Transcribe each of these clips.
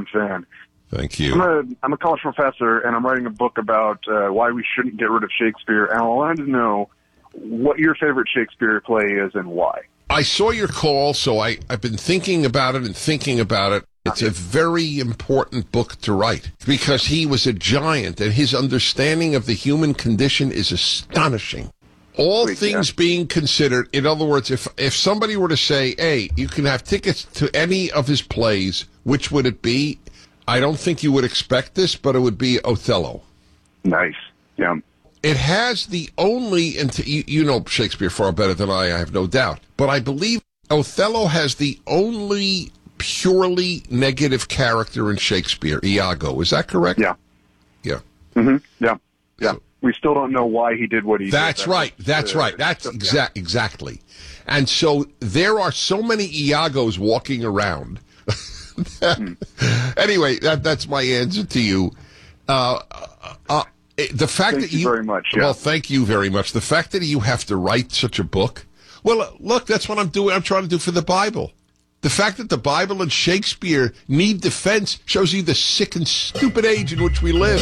longtime fan. Thank you. I'm a college professor, and I'm writing a book about why we shouldn't get rid of Shakespeare, and I wanted to know what your favorite Shakespeare play is and why. I saw your call, so I've been thinking about it. It's a very important book to write because he was a giant, and his understanding of the human condition is astonishing. All things being considered, in other words, if somebody were to say, hey, you can have tickets to any of his plays, which would it be? I don't think you would expect this, but it would be Othello. Nice. Yeah. It has the only, and you know Shakespeare far better than I have no doubt, but I believe Othello has the only purely negative character in Shakespeare, Iago. Is that correct? Yeah. Yeah. Mm-hmm. Yeah. Yeah. We still don't know why he did what he did. That's right. That's exactly. And so there are so many Iagos walking around. Anyway, that's my answer to you. The fact thank you very much. Well, thank you very much. The fact that you have to write such a book. Well, look, that's what I'm doing. I'm trying to do for the Bible. The fact that the Bible and Shakespeare need defense shows you the sick and stupid age in which we live.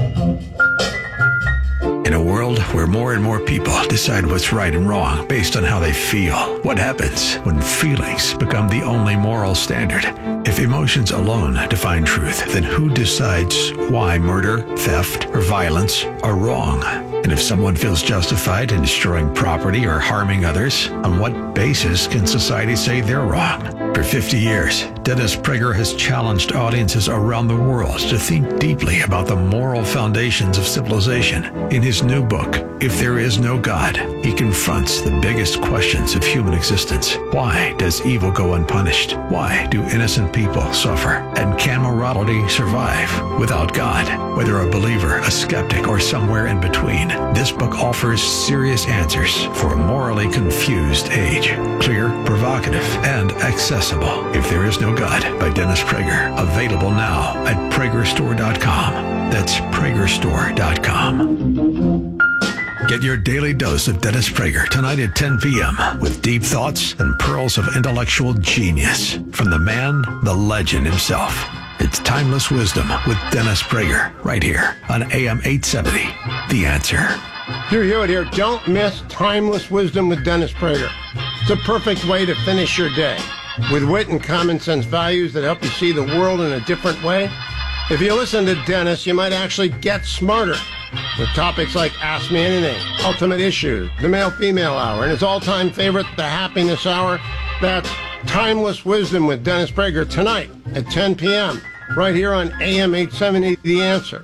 In a world where more and more people decide what's right and wrong based on how they feel, what happens when feelings become the only moral standard? If emotions alone define truth, then who decides why murder, theft, or violence are wrong? And if someone feels justified in destroying property or harming others, on what basis can society say they're wrong? For 50 years, Dennis Prager has challenged audiences around the world to think deeply about the moral foundations of civilization. In his new book, If There Is No God, he confronts the biggest questions of human existence. Why does evil go unpunished? Why do innocent people suffer? And can morality survive without God? Whether a believer, a skeptic, or somewhere in between, this book offers serious answers for a morally confused age. Clear, provocative, and accessible. If There Is No God by Dennis Prager. Available now at PragerStore.com. That's PragerStore.com. Get your daily dose of Dennis Prager tonight at 10 p.m. with deep thoughts and pearls of intellectual genius from the man, the legend himself. It's Timeless Wisdom with Dennis Prager right here on AM 870. The Answer. Here. Don't miss Timeless Wisdom with Dennis Prager. It's a perfect way to finish your day with wit and common sense values that help you see the world in a different way. If you listen to Dennis, you might actually get smarter with topics like Ask Me Anything, Ultimate Issues, the Male-Female Hour, and his all-time favorite, the Happiness Hour. That's Timeless Wisdom with Dennis Prager tonight at 10 p.m. right here on AM 870, The Answer.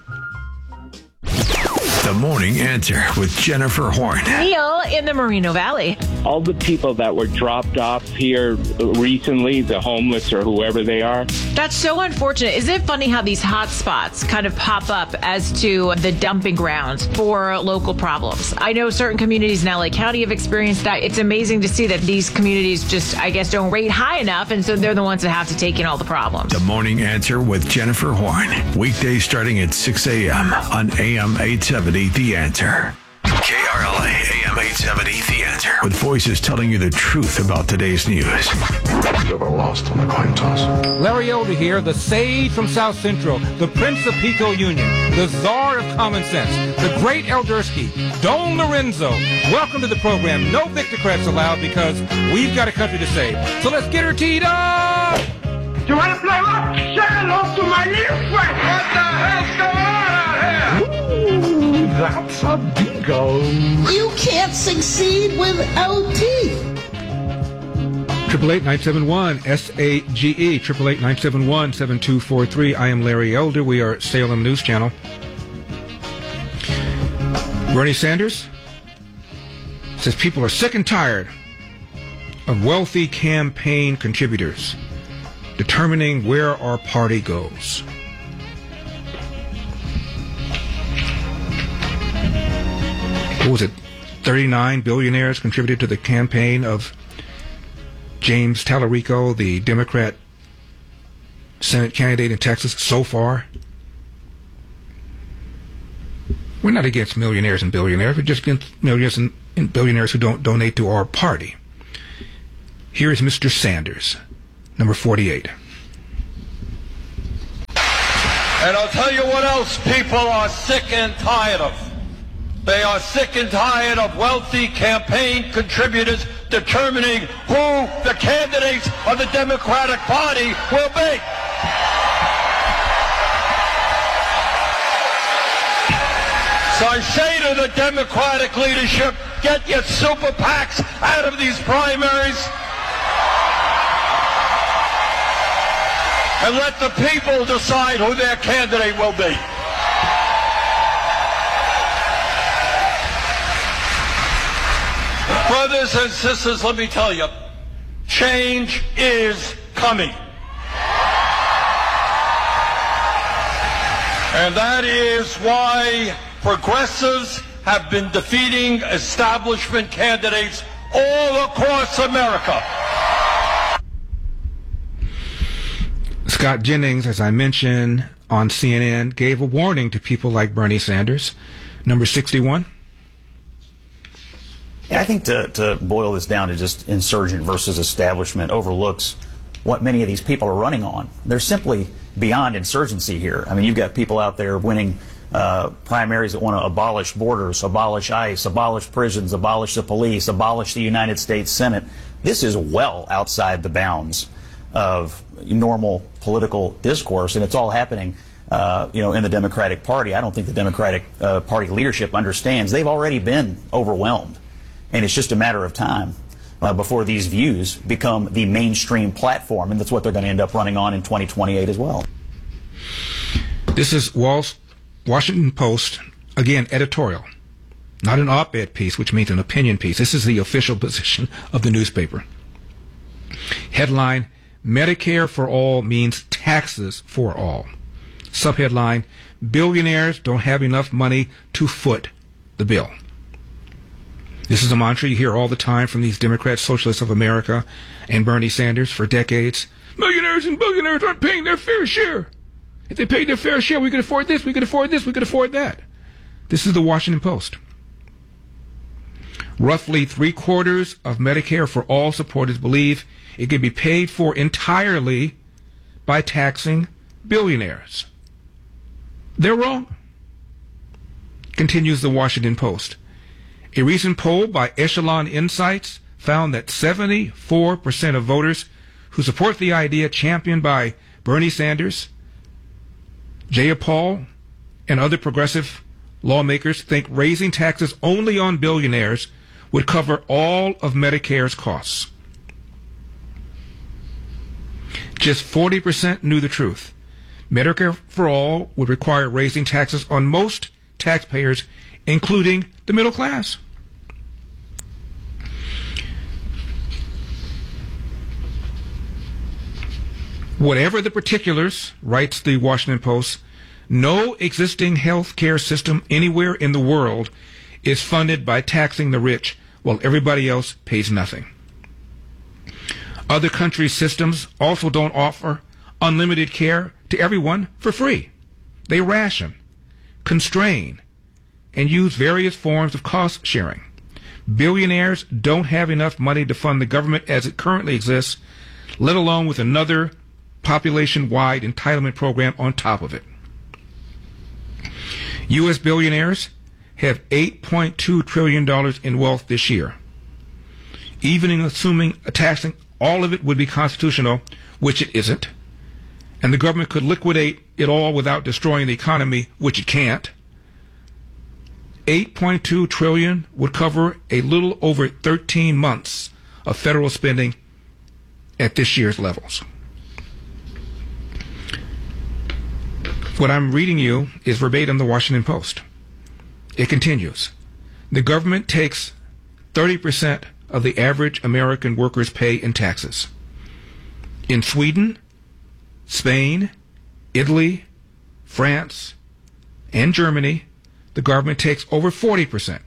The Morning Answer with Jennifer Horn. Neil in the Moreno Valley. All the people that were dropped off here recently, the homeless or whoever they are. That's so unfortunate. Isn't it funny how these hot spots kind of pop up as to the dumping grounds for local problems? I know certain communities in LA County have experienced that. It's amazing to see that these communities just, I guess, don't rate high enough, and so they're the ones that have to take in all the problems. The Morning Answer with Jennifer Horn. Weekdays starting at 6 a.m. on AM 870, The Answer. KRLA AM 870, The Answer. With voices telling you the truth about today's news. You ever lost on a coin toss? Larry Elder here, the sage from South Central, the Prince of Pico Union, the czar of common sense, the great Eldersky, Don Lorenzo. Welcome to the program. No Victorcrats allowed because we've got a country to save. So let's get her teed up! You want to play what? Say hello to my little friend. What the hell's going on out here? Ooh, that's a bingo. You can't succeed without teeth. 888-971-SAGE, 888-971-7243. I am Larry Elder. We are Salem News Channel. Bernie Sanders says people are sick and tired of wealthy campaign contributors determining where our party goes. What was it? 39 billionaires contributed to the campaign of James Tallarico, the Democrat Senate candidate in Texas, so far. We're not against millionaires and billionaires. We're just against millionaires and billionaires who don't donate to our party. Here is Mr. Sanders, number 48. And I'll tell you what else people are sick and tired of. They are sick and tired of wealthy campaign contributors determining who the candidates of the Democratic Party will be. So I say to the Democratic leadership, get your super PACs out of these primaries and let the people decide who their candidate will be. Brothers and sisters, let me tell you, change is coming. And that is why progressives have been defeating establishment candidates all across America. Scott Jennings, as I mentioned on CNN, gave a warning to people like Bernie Sanders. Number 61. Yeah, I think to boil this down to just insurgent versus establishment overlooks what many of these people are running on. They're simply beyond insurgency here. I mean, you've got people out there winning primaries that want to abolish borders, abolish ICE, abolish prisons, abolish the police, abolish the United States Senate. This is well outside the bounds of normal political discourse, and it's all happening in the Democratic Party. I don't think the Democratic Party leadership understands. They've already been overwhelmed, and it's just a matter of time before these views become the mainstream platform, and that's what they're going to end up running on in 2028 as well. This is Washington Post, again, editorial, not an op-ed piece, which means an opinion piece. This is the official position of the newspaper. Headline, Medicare for all means taxes for all. Subheadline, billionaires don't have enough money to foot the bill. This is a mantra you hear all the time from these Democrat Socialists of America and Bernie Sanders for decades. Millionaires and billionaires aren't paying their fair share. If they paid their fair share, we could afford this, we could afford this, we could afford that. This is the Washington Post. Roughly 3/4 of Medicare for all supporters believe it can be paid for entirely by taxing billionaires. They're wrong. Continues the Washington Post. A recent poll by Echelon Insights found that 74% of voters who support the idea championed by Bernie Sanders, Jayapal, and other progressive lawmakers think raising taxes only on billionaires would cover all of Medicare's costs. Just 40% knew the truth. Medicare for all would require raising taxes on most taxpayers, including the middle class. Whatever the particulars, writes the Washington Post, no existing health care system anywhere in the world is funded by taxing the rich while everybody else pays nothing. Other countries' systems also don't offer unlimited care to everyone for free. They ration, constrain, and use various forms of cost sharing. Billionaires don't have enough money to fund the government as it currently exists, let alone with another population-wide entitlement program on top of it. U.S. billionaires have $8.2 trillion in wealth this year. Even in assuming taxing all of it would be constitutional, which it isn't, and the government could liquidate it all without destroying the economy, which it can't, $8.2 trillion would cover a little over 13 months of federal spending at this year's levels. What I'm reading you is verbatim the Washington Post. It continues. The government takes 30% of the average American worker's pay in taxes. In Sweden, Spain, Italy, France, and Germany, the government takes over 40%.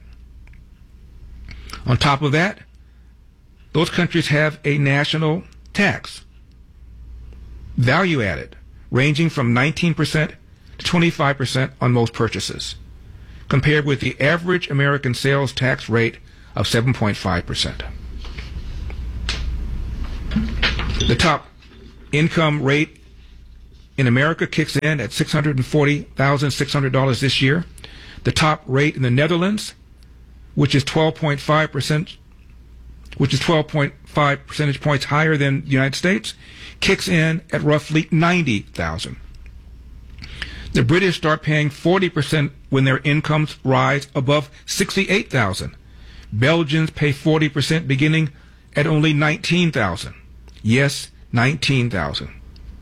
On top of that, those countries have a national tax, value added, ranging from 19% to 25% on most purchases, compared with the average American sales tax rate of 7.5%. The top income rate in America kicks in at $640,600 this year. The top rate in the Netherlands, which is 12.5%, which is 12.5 percentage points higher than the United States, kicks in at roughly $90,000. The British start paying 40% when their incomes rise above $68,000. Belgians pay 40% beginning at only $19,000. Yes, $19,000.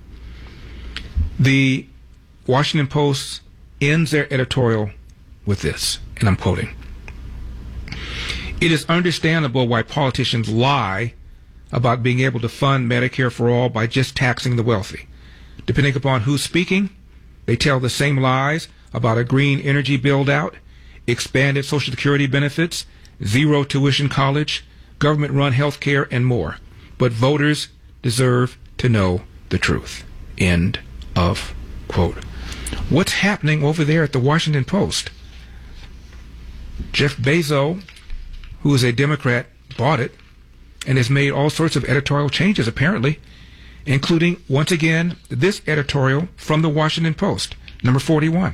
The Washington Post ends their editorial with this, and I'm quoting: "It is understandable why politicians lie about being able to fund Medicare for all by just taxing the wealthy. Depending upon who's speaking, they tell the same lies about a green energy build-out, expanded Social Security benefits, zero tuition college, government-run health care, and more. But voters deserve to know the truth." End of quote. What's happening over there at the Washington Post? Jeff Bezos, who is a Democrat, bought it and has made all sorts of editorial changes, apparently, including, once again, this editorial from the Washington Post, number 41.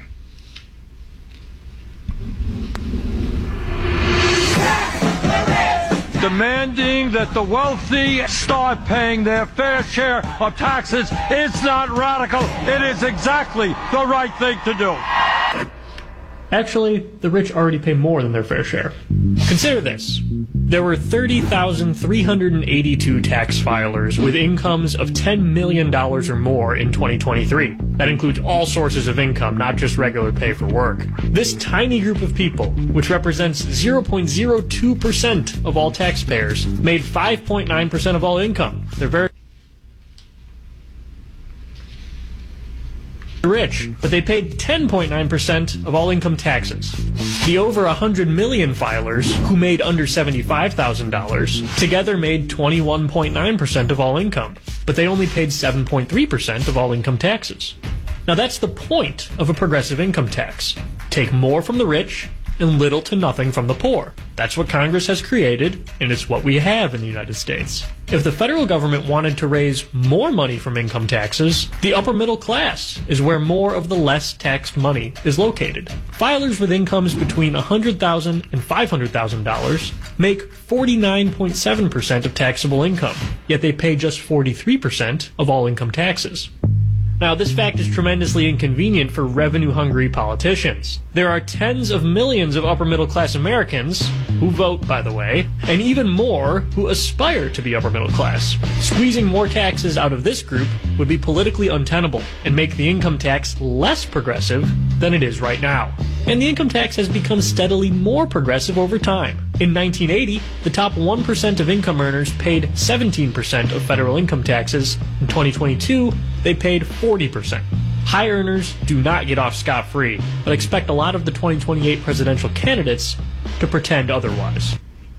Demanding that the wealthy start paying their fair share of taxes is not radical. It is exactly the right thing to do. Actually, the rich already pay more than their fair share. Consider this. There were 30,382 tax filers with incomes of $10 million or more in 2023. That includes all sources of income, not just regular pay for work. This tiny group of people, which represents 0.02% of all taxpayers, made 5.9% of all income. They're very rich, but they paid 10.9% of all income taxes. The over 100 million filers who made under $75,000 together made 21.9% of all income, but they only paid 7.3% of all income taxes. Now that's the point of a progressive income tax. Take more from the rich and little to nothing from the poor. That's what Congress has created, and it's what we have in the United States. If the federal government wanted to raise more money from income taxes, the upper middle class is where more of the less taxed money is located. Filers with incomes between $100,000 and $500,000 make 49.7% of taxable income, yet they pay just 43% of all income taxes. Now, this fact is tremendously inconvenient for revenue-hungry politicians. There are tens of millions of upper-middle-class Americans, who vote, by the way, and even more who aspire to be upper-middle-class. Squeezing more taxes out of this group would be politically untenable and make the income tax less progressive than it is right now. And the income tax has become steadily more progressive over time. In 1980, the top 1% of income earners paid 17% of federal income taxes. In 2022, they paid 40%. High earners do not get off scot-free, but expect a lot of the 2028 presidential candidates to pretend otherwise.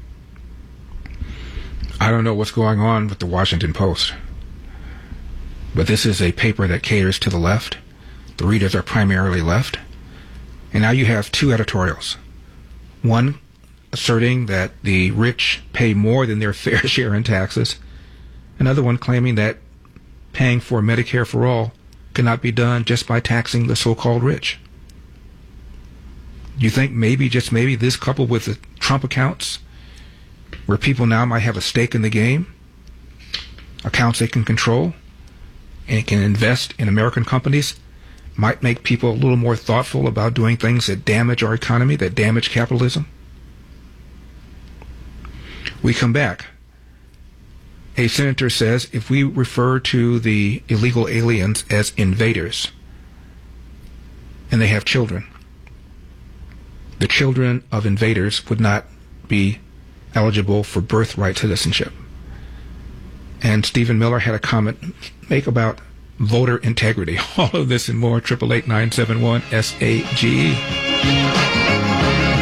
I don't know what's going on with the Washington Post, but this is a paper that caters to the left. The readers are primarily left. And now you have two editorials. One asserting that the rich pay more than their fair share in taxes. Another one claiming that paying for Medicare for all cannot be done just by taxing the so-called rich. You think maybe, just maybe, this coupled with the Trump accounts, where people now might have a stake in the game, accounts they can control, and can invest in American companies, might make people a little more thoughtful about doing things that damage our economy, that damage capitalism? We come back. A senator says if we refer to the illegal aliens as invaders, and they have children, the children of invaders would not be eligible for birthright citizenship. And Stephen Miller had a comment make about voter integrity. All of this and more, 888-971-SAGE.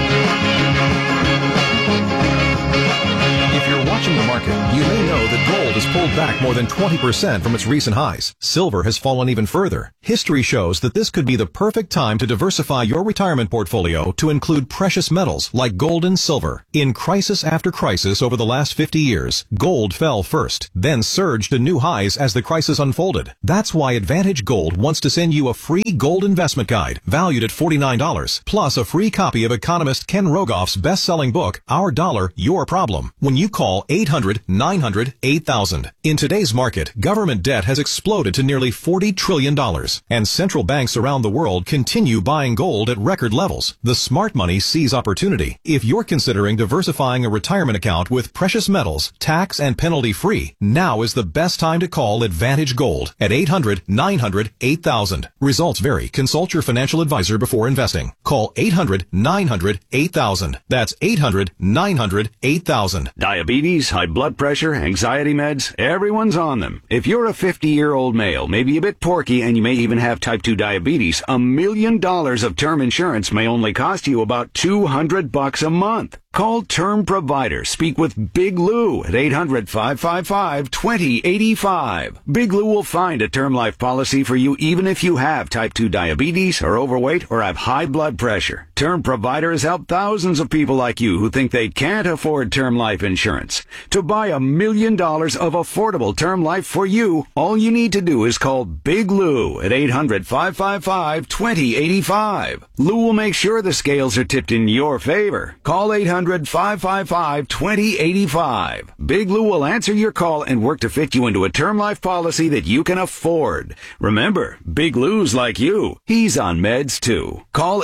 If you're watching the market, you may know that gold has pulled back more than 20% from its recent highs. Silver has fallen even further. History shows that this could be the perfect time to diversify your retirement portfolio to include precious metals like gold and silver. In crisis after crisis over the last 50 years, gold fell first, then surged to new highs as the crisis unfolded. That's why Advantage Gold wants to send you a free gold investment guide valued at $49, plus a free copy of economist Ken Rogoff's best-selling book, Our Dollar, Your Problem, when you call 800-900-8000. In today's market, government debt has exploded to nearly $40 trillion, and central banks around the world continue buying gold at record levels. The smart money sees opportunity. If you're considering diversifying a retirement account with precious metals, tax and penalty-free, now is the best time to call Advantage Gold at 800-900-8000. Results vary. Consult your financial advisor before investing. Call 800-900-8000. That's 800-900-8000. Diabetes, high blood pressure, anxiety meds, everyone's on them. If you're a 50-year-old male, maybe a bit porky, and you may even have type 2 diabetes, $1 million of term insurance may only cost you about $200 a month. Call Term Provider. Speak with Big Lou at 800-555-2085. Big Lou will find a term life policy for you even if you have type 2 diabetes, are overweight, or have high blood pressure. Term Provider has helped thousands of people like you who think they can't afford term life insurance. To buy $1 million of affordable term life for you, all you need to do is call Big Lou at 800-555-2085. Lou will make sure the scales are tipped in your favor. Call 800-555-2085. Big Lou will answer your call and work to fit you into a term life policy that you can afford. Remember, Big Lou's like you. He's on meds too. Call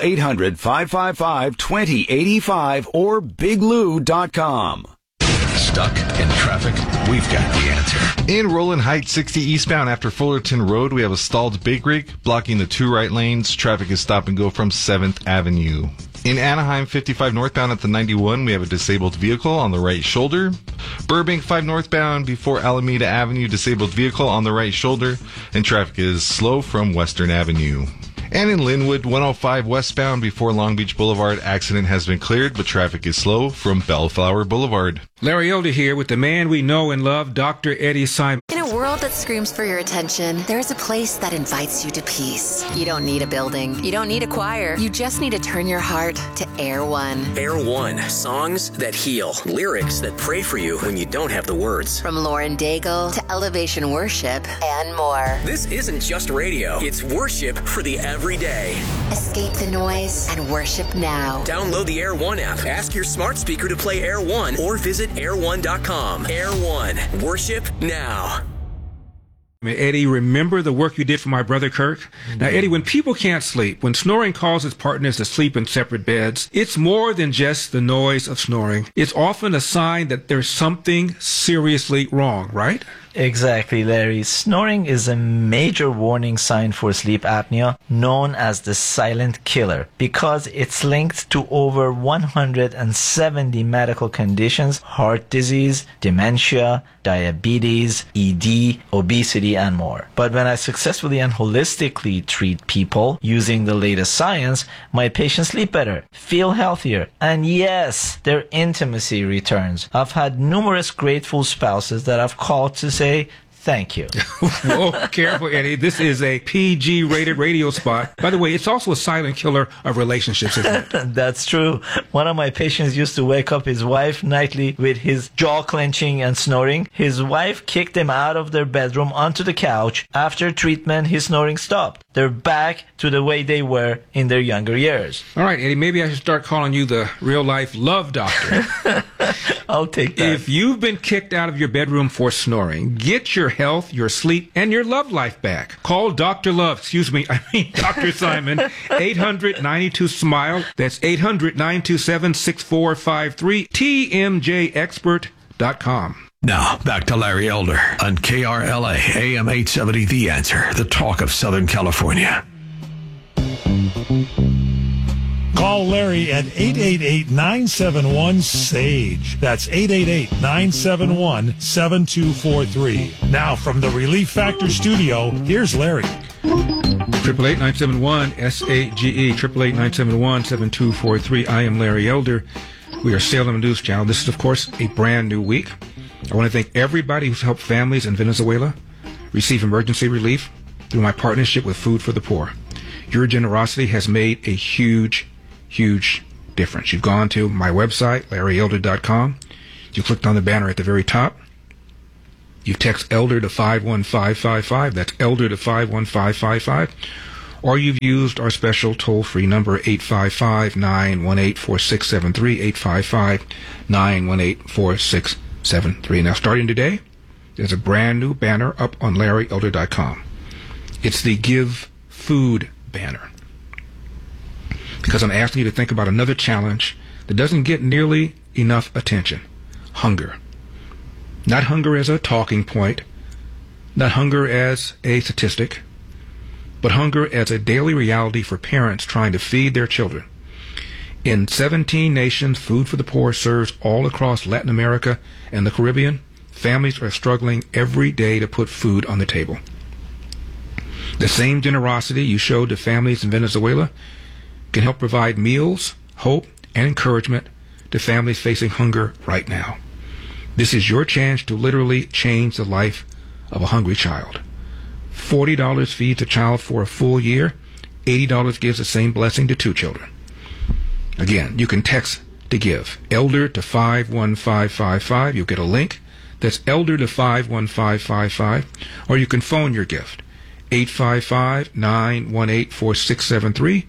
800-555-2085 or biglou.com. Stuck in traffic? We've got the answer. In Rowland Heights 60 eastbound after Fullerton Road, we have a stalled big rig blocking the two right lanes. Traffic is stop and go from 7th Avenue. In Anaheim 55 northbound at the 91, we have a disabled vehicle on the right shoulder. Burbank 5 northbound before Alameda Avenue, disabled vehicle on the right shoulder, and traffic is slow from Western Avenue. And in Linwood 105 westbound before Long Beach Boulevard, accident has been cleared, but traffic is slow from Bellflower Boulevard. Larry Elder here with the man we know and love, Dr. Eddie Simon. In a world that screams for your attention, there's a place that invites you to peace. You don't need a building. You don't need a choir. You just need to turn your heart to Air One. Air One. Songs that heal. Lyrics that pray for you when you don't have the words. From Lauren Daigle to Elevation Worship and more. This isn't just radio. It's worship for the everyday. Escape the noise and worship now. Download the Air One app. Ask your smart speaker to play Air One or visit air1.com. Air One. Worship now. Eddie, remember the work you did for my brother Kirk? Now, Eddie, when people can't sleep, when snoring causes partners to sleep in separate beds, it's more than just the noise of snoring. It's often a sign that there's something seriously wrong, right? Exactly, Larry. Snoring is a major warning sign for sleep apnea, known as the silent killer, because it's linked to over 170 medical conditions: heart disease, dementia, diabetes, ED, obesity, and more. But when I successfully and holistically treat people using the latest science, my patients sleep better, feel healthier, and yes, their intimacy returns. I've had numerous grateful spouses that I've called to say thank you. Whoa, careful, Eddie. This is a PG-rated radio spot. By the way, it's also a silent killer of relationships, isn't it? That's true. One of my patients used to wake up his wife nightly with his jaw clenching and snoring. His wife kicked him out of their bedroom onto the couch. After treatment, his snoring stopped. They're back to the way they were in their younger years. All right, Eddie, maybe I should start calling you the real-life love doctor. I'll take that. If you've been kicked out of your bedroom for snoring, get your health, your sleep, and your love life back. Call Dr. Dr. Simon, 800-92-SMILE. That's 800-927-6453, TMJExpert.com. Now, back to Larry Elder on KRLA AM 870, The Answer, the talk of Southern California. Call Larry at 888-971-SAGE. That's 888-971-7243. Now, from the Relief Factor studio, here's Larry. 888-971-SAGE, 888-971-7243. I am Larry Elder. We are Salem News Channel. This is, of course, a brand new week. I want to thank everybody who's helped families in Venezuela receive emergency relief through my partnership with Food for the Poor. Your generosity has made a huge, huge difference. You've gone to my website, LarryElder.com. You clicked on the banner at the very top. You've texted ELDER to 51555. That's ELDER to 51555. Or you've used our special toll-free number, 855-918-4673, 855-918-4673. Now, starting today, there's a brand new banner up on LarryElder.com. It's the Give Food banner. Because I'm asking you to think about another challenge that doesn't get nearly enough attention. Hunger. Not hunger as a talking point, not hunger as a statistic, but hunger as a daily reality for parents trying to feed their children. In 17 nations, Food for the Poor serves all across Latin America and the Caribbean. Families are struggling every day to put food on the table. The same generosity you showed to families in Venezuela can help provide meals, hope, and encouragement to families facing hunger right now. This is your chance to literally change the life of a hungry child. $40 feeds a child for a full year. $80 gives the same blessing to 2 children. Again, you can text to give. ELDER to 51555. You'll get a link. That's ELDER to 51555. Or you can phone your gift. 855-918-4673.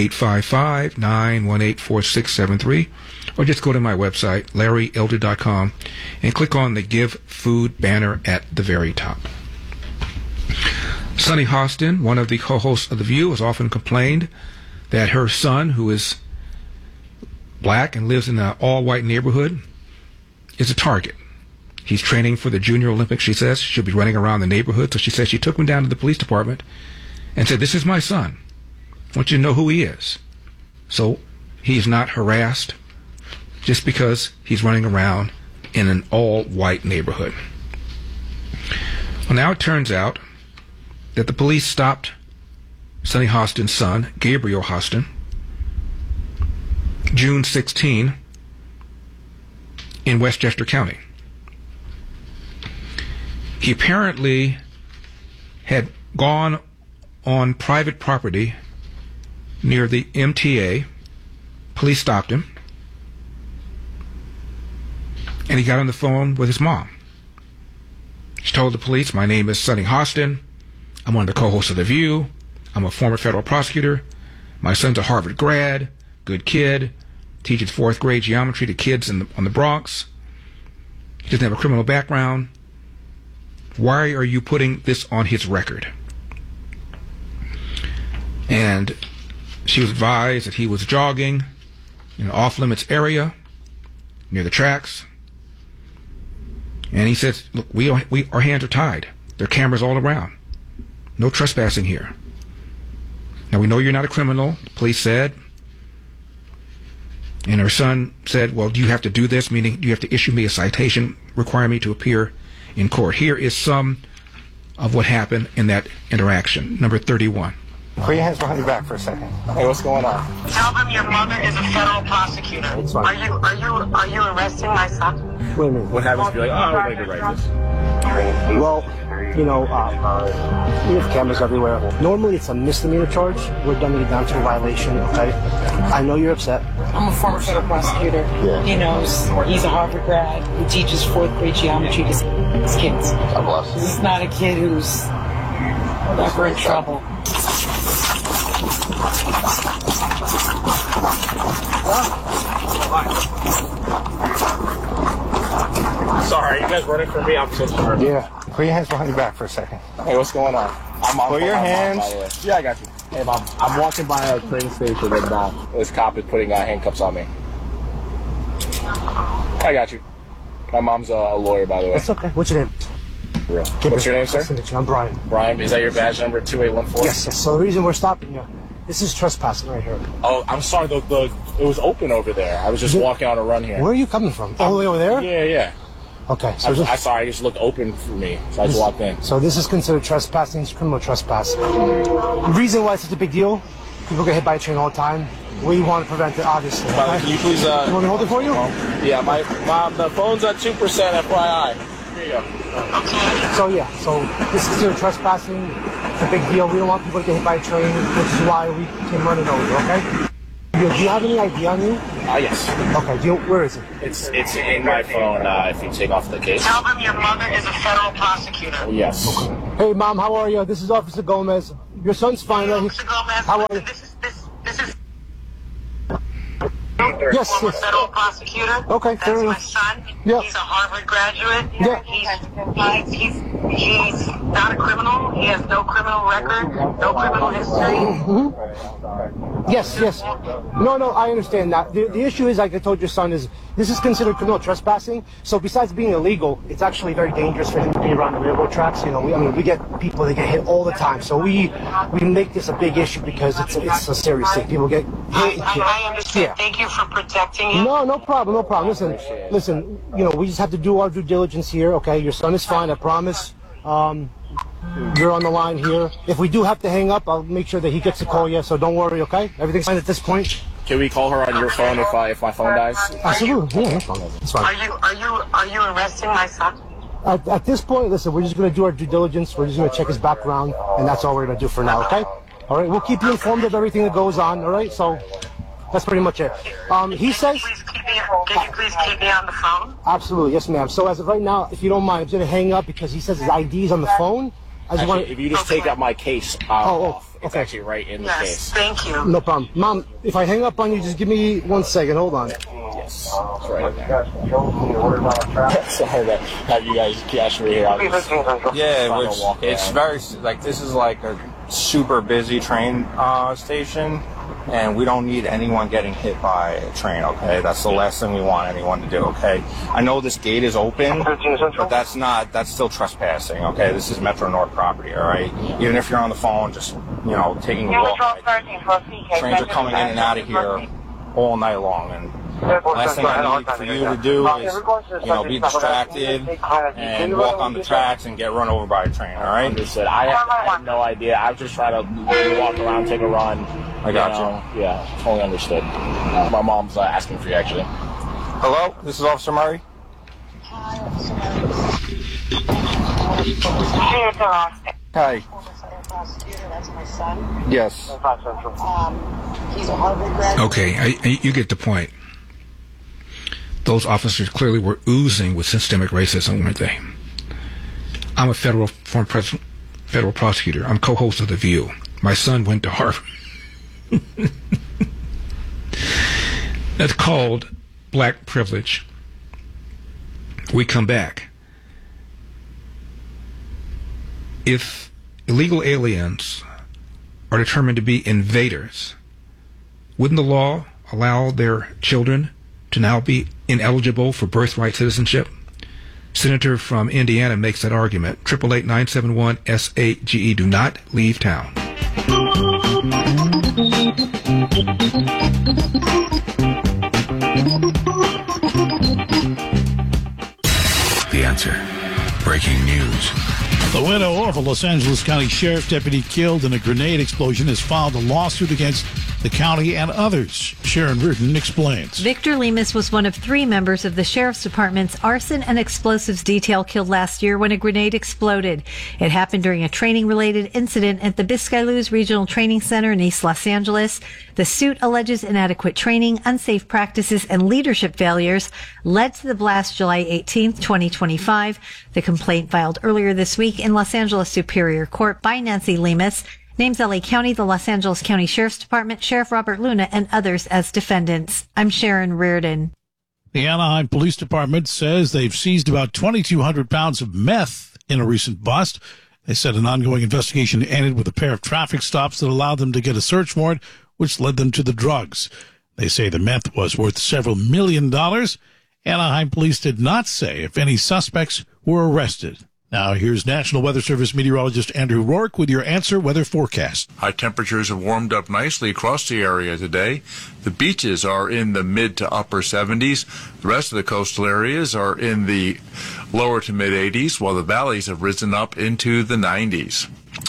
855-918-4673. Or just go to my website, LarryElder.com, and click on the Give Food banner at the very top. Sunny Hostin, one of the co-hosts of The View, has often complained that her son, who is black and lives in an all-white neighborhood, is a target. He's training for the Junior Olympics, she says. She'll be running around the neighborhood. So she says she took him down to the police department and said, "This is my son. I want you to know who he is." So he's not harassed just because he's running around in an all-white neighborhood. Well, now it turns out that the police stopped Sunny Hostin's son, Gabriel Hostin, June 16 in Westchester County. He apparently had gone on private property near the MTA. Police stopped him, and he got on the phone with his mom. She told the police, "My name is Sunny Hostin. I'm one of the co-hosts of The View. I'm a former federal prosecutor. My son's a Harvard grad, good kid, teaches 4th grade geometry to kids on the Bronx. He doesn't have a criminal background. Why are you putting this on his record?" And she was advised that he was jogging in an off-limits area near the tracks. And he says, "Look, our hands are tied. There are cameras all around. No trespassing here. Now, we know you're not a criminal," the police said. And her son said, "Well, do you have to do this? Meaning, do you have to issue me a citation, require me to appear in court?" Here is some of what happened in that interaction. Number 31. Put your hands behind your back for a second. Hey, what's going on? Tell them your mother is a federal prosecutor. It's fine. Are you arresting my son? Wait a minute. What happens if you're like, I would like to write this. Well, we have cameras everywhere. Normally it's a misdemeanor charge. We're dumbing it down to a violation, okay? I know you're upset. I'm a former federal prosecutor. Yeah. He knows. He's a Harvard grad who teaches 4th grade geometry to his kids. God bless. This is not a kid who's ever in trouble. Sorry, you guys running from me? I'm so sorry. Yeah. Put your hands behind your back for a second. Hey, what's going on? Put your hands. Yeah, I got you. Hey, Mom. I'm walking by a train station and this cop is putting handcuffs on me. I got you. My mom's a lawyer, by the way. That's okay. What's your name? What's your name, sir? I'm Brian. Brian, is that your badge number, 2814? Yes. So the reason we're stopping you, this is trespassing right here. Oh, I'm sorry. It was open over there. I was just walking on a run here. Where are you coming from? All the way over there? Yeah. Okay. So I'm sorry. It just looked open for me, so I just walked in. So this is considered trespassing. It's criminal trespass. The reason why it's such a big deal People get hit by a train all the time. We want to prevent it, obviously. Can you please... you want me to hold it for you? Yeah, my mom, the phone's at 2%, FYI. Here you go. So this is considered trespassing. It's a big deal. We don't want people to get hit by a train, which is why we came running over, okay? Do you have any ID on you? Yes. Okay, where is it? It's in my phone if you take off the case. Tell them your mother is a federal prosecutor. Yes. Okay. Hey, Mom, how are you? This is Officer Gomez. Your son's fine, right? Officer Gomez, how are you? This is Yes. federal prosecutor. Okay, fair enough. That's my son. Yeah. He's a Harvard graduate. Yeah. He's not a criminal. He has no criminal record, no criminal history. Mm-hmm. Yes. No, I understand that. The issue is, like I told your son, is this is considered criminal trespassing. So besides being illegal, it's actually very dangerous for him to be around the railroad tracks. You know, we get people that get hit all the time. So we make this a big issue because it's a serious thing. People get hit. I understand. Yeah. Thank you for protecting him. No problem. Listen. You know, we just have to do our due diligence here. Okay, your son is fine. I promise. You're on the line here. If we do have to hang up, I'll make sure that he gets to call you. So don't worry. Okay, everything's fine at this point. Can we call her on your phone if my phone dies? Absolutely. Yeah, that's fine. Are you arresting my son? At this point, listen, we're just going to do our due diligence. We're just going to check his background, and that's all we're going to do for now, okay? All right, we'll keep you informed of everything that goes on, all right? So that's pretty much it. He says... Can you please keep me on the phone? Absolutely, yes, ma'am. So as of right now, if you don't mind, I'm going to hang up because he says his ID's on the phone. If you just take out my case off, it's actually right in the case. Yes, thank you. No problem. Mom, if I hang up on you, just give me 1 second. Hold on. Yes, it's right there. Sorry to have you guys cash me here. It's very, this is like a super busy train station, and we don't need anyone getting hit by a train, okay? That's the last thing we want anyone to do, okay? I know this gate is open, but that's still trespassing, okay? This is Metro North property, all right? Even if you're on the phone, just, taking a walk. Trains are coming in and out of here all night long, and last thing I need for you to do is, be distracted and walk on the tracks and get run over by a train, all right? Understood. I have no idea. I was just trying to walk around, take a run. I got you. Yeah, totally understood. My mom's asking for you, actually. Hello? This is Officer Murray? Hi. That's my son. Yes. He's a Harvard graduate. Okay, you get the point. Those officers clearly were oozing with systemic racism, weren't they? I'm a former federal prosecutor. I'm co-host of The View. My son went to Harvard. That's called black privilege. We come back. If illegal aliens are determined to be invaders, wouldn't the law allow their children to now be ineligible for birthright citizenship? Senator from Indiana makes that argument. 888-971-SAGE. Do not leave town. The Answer. Breaking news. The widow of a Los Angeles County Sheriff deputy killed in a grenade explosion has filed a lawsuit against the county and others. Sharon Reardon explains. Victor Lemus was one of 3 members of the Sheriff's Department's arson and explosives detail killed last year when a grenade exploded. It happened during a training-related incident at the Biscay Luz Regional Training Center in East Los Angeles. The suit alleges inadequate training, unsafe practices, and leadership failures led to the blast July 18, 2025. The complaint filed earlier this week in Los Angeles Superior Court by Nancy Lemus names LA County, the Los Angeles County Sheriff's Department, Sheriff Robert Luna, and others as defendants. I'm Sharon Reardon. The Anaheim Police Department says they've seized about 2,200 pounds of meth in a recent bust. They said an ongoing investigation ended with a pair of traffic stops that allowed them to get a search warrant, which led them to the drugs. They say the meth was worth several $1 million. Anaheim police did not say if any suspects were arrested. Now, here's National Weather Service meteorologist Andrew Rourke with your Answer Weather Forecast. High temperatures have warmed up nicely across the area today. The beaches are in the mid to upper 70s. The rest of the coastal areas are in the lower to mid 80s, while the valleys have risen up into the 90s.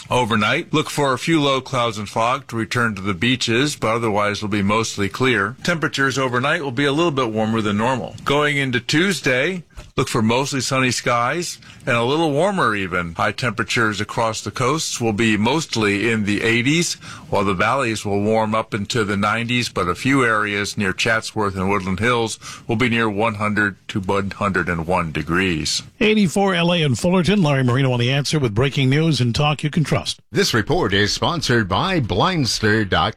Overnight, look for a few low clouds and fog to return to the beaches, but otherwise it'll be mostly clear. Temperatures overnight will be a little bit warmer than normal. Going into Tuesday, look for mostly sunny skies and a little warmer even. High temperatures across the coasts will be mostly in the 80s, while the valleys will warm up into the 90s, but a few areas near Chatsworth and Woodland Hills will be near 100 to 101 degrees. 84 LA and Fullerton. Larry Marino on The Answer with breaking news and talk you can trust. This report is sponsored by Blindster.com.